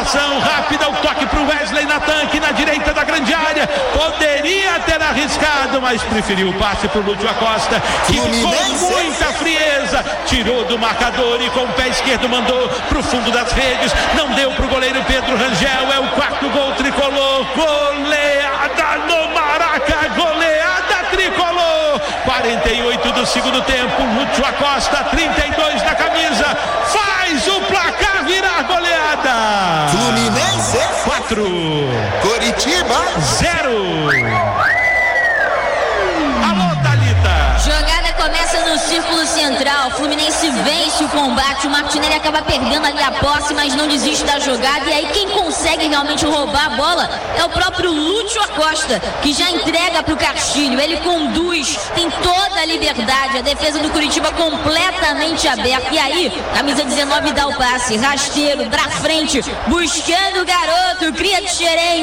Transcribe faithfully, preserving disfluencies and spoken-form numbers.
movimentação rápida, o toque para o Wesley Natan, aqui na direita da grande área, poderia ter arriscado, mas preferiu o passe para o Lúcio Acosta, que com muita frieza tirou do marcador e com o pé esquerdo mandou para o fundo das redes, não deu para o goleiro Pedro Rangel. É o quarto gol tricolor, goleada no Maraca, goleada tricolor. Quarenta e oito do segundo tempo, Lúcio Acosta, trinta e dois na camisa, faz o placar virar goleada. Fluminense quatro, Coritiba zero. Jogada começa no círculo central, Fluminense vence o combate, o Martinelli acaba perdendo ali a posse, mas não desiste da jogada, e aí quem consegue realmente roubar a bola é o próprio Lúcio Acosta, que já entrega para o Castilho, ele conduz, tem toda a liberdade, a defesa do Curitiba completamente aberta, e aí, camisa dezenove dá o passe, rasteiro, pra frente, buscando o garoto, cria de Xerém.